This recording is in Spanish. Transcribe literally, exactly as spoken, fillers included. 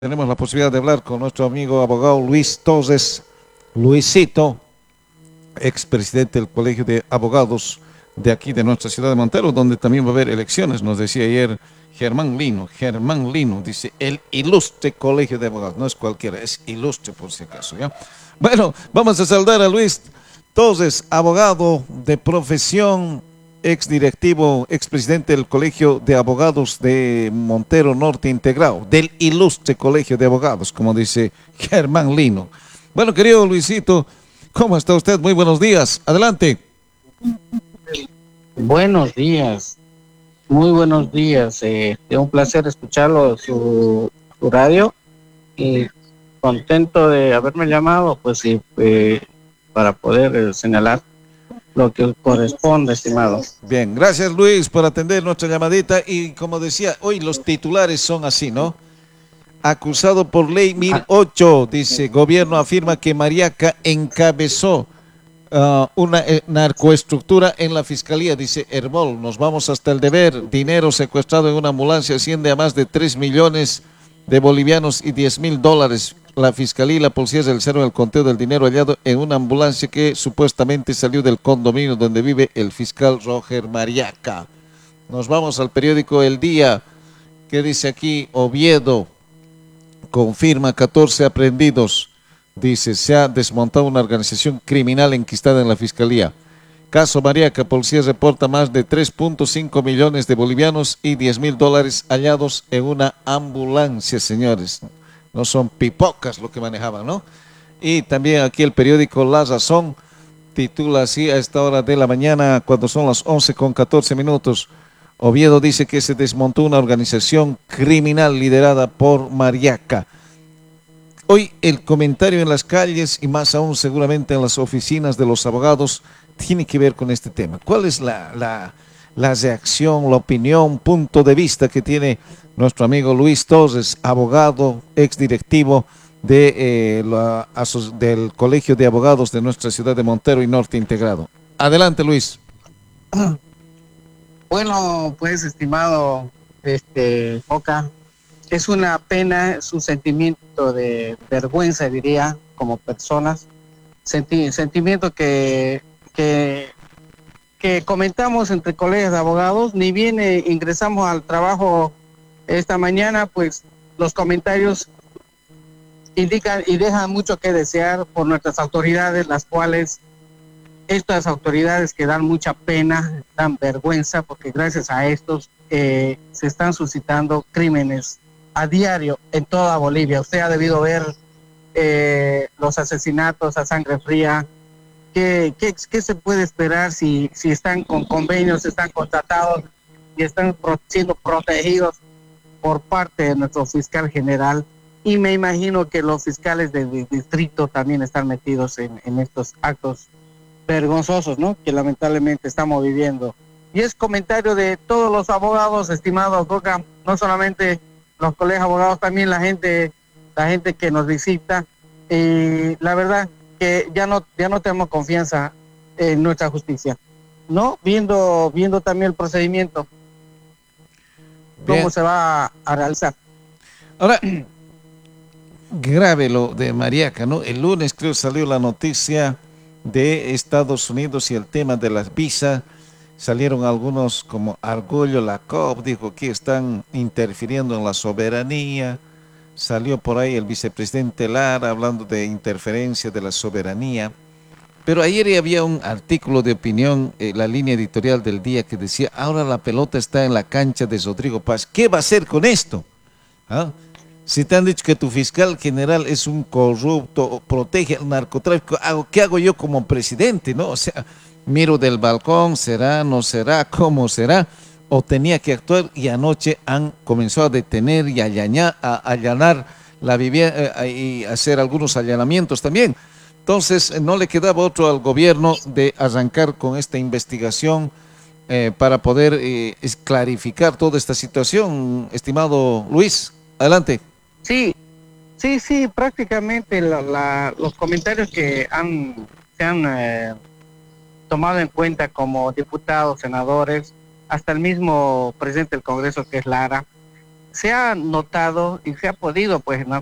Tenemos la posibilidad de hablar con nuestro amigo abogado Luis Toses, Luisito, expresidente del Colegio de Abogados de aquí de nuestra ciudad de Montero, donde también va a haber elecciones, nos decía ayer Germán Lino. Germán Lino dice, el ilustre Colegio de Abogados, no es cualquiera, es ilustre por si acaso, ¿ya? Bueno, vamos a saludar a Luis Toses, abogado de profesión, ex directivo, ex presidente del Colegio de Abogados de Montero Norte Integrado, del ilustre Colegio de Abogados, como dice Germán Lino. Bueno, querido Luisito, ¿cómo está usted? Muy buenos días. Adelante. Buenos días, muy buenos días. Eh, es un placer escucharlo, su, su radio, y contento de haberme llamado, pues sí, eh, para poder eh, señalar lo que corresponde, estimado. Bien, gracias Luis por atender nuestra llamadita y como decía, hoy los titulares son así, ¿no? Acusado por ley mil ocho, dice, gobierno afirma que Mariaca encabezó uh, una eh, narcoestructura en la fiscalía, dice Herbol. Nos vamos hasta el deber. Dinero secuestrado en una ambulancia asciende a más de tres millones de bolivianos y diez mil dólares. La fiscalía y la policía realizaron el conteo del dinero hallado en una ambulancia que supuestamente salió del condominio donde vive el fiscal Roger Mariaca. Nos vamos al periódico El Día, que dice aquí, Oviedo confirma catorce aprehendidos. Dice, se ha desmontado una organización criminal enquistada en la fiscalía. Caso Mariaca, policía reporta más de tres punto cinco millones de bolivianos y diez mil dólares hallados en una ambulancia, señores. No son pipocas lo que manejaban, ¿no? Y también aquí el periódico La Razón titula así a esta hora de la mañana, cuando son las once con catorce minutos. Oviedo dice que se desmontó una organización criminal liderada por Mariaca. Hoy el comentario en las calles y más aún seguramente en las oficinas de los abogados tiene que ver con este tema. ¿Cuál es la, la, la reacción, la opinión, punto de vista que tiene nuestro amigo Luis Toses, abogado, exdirectivo de, eh, la, del Colegio de Abogados de nuestra ciudad de Montero y Norte Integrado? Adelante, Luis. Bueno, pues, estimado este Oca, es una pena, es un sentimiento de vergüenza, diría, como personas, Senti sentimiento que, que, que comentamos entre colegas de abogados. Ni bien eh, ingresamos al trabajo esta mañana, pues los comentarios indican y dejan mucho que desear por nuestras autoridades, las cuales estas autoridades que dan mucha pena, dan vergüenza, porque gracias a estos eh, se están suscitando crímenes a diario en toda Bolivia. Usted ha debido ver eh, los asesinatos a sangre fría. ¿Qué, qué, qué se puede esperar si, si están con convenios, están contratados y están pro, siendo protegidos por parte de nuestro fiscal general? Y me imagino que los fiscales del de distrito también están metidos en, en estos actos vergonzosos, ¿no?, que lamentablemente estamos viviendo. Y es comentario de todos los abogados, estimados Coca, no solamente los colegas abogados, también la gente, la gente que nos visita. Y la verdad que ya no, ya no tenemos confianza en nuestra justicia, ¿no? Viendo, viendo también el procedimiento, cómo Bien. se va a, a realizar. Ahora, grave lo de Mariaca, ¿no? El lunes creo salió la noticia de Estados Unidos y el tema de las visas. Salieron algunos como Arguello, la C O P, dijo que están interfiriendo en la soberanía. Salió por ahí el vicepresidente Lara hablando de interferencia de la soberanía. Pero ayer había un artículo de opinión, eh, la línea editorial del Día, que decía, ahora la pelota está en la cancha de Rodrigo Paz. ¿Qué va a hacer con esto? ¿Ah? Si te han dicho que tu fiscal general es un corrupto, protege el narcotráfico, ¿qué hago yo como presidente? ¿No? O sea, miro del balcón, ¿será, no será, cómo será? O tenía que actuar, y anoche han comenzado a detener y a allanar, a allanar la vivienda y hacer algunos allanamientos también. Entonces, no le quedaba otro al gobierno de arrancar con esta investigación eh, para poder eh, clarificar toda esta situación, estimado Luis. Adelante. Sí, sí, sí, prácticamente la, la, los comentarios que han, se han eh, tomado en cuenta como diputados, senadores, hasta el mismo presidente del Congreso, que es Lara, se ha notado y se ha podido, pues, ¿no?,